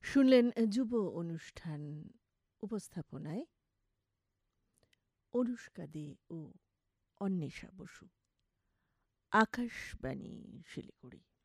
শুনলেন যুব অনুষ্ঠান। উপস্থাপনায় অনুষ্কা দে ও অন্বেষা বসু। আকাশবাণী শিলিগুড়ি।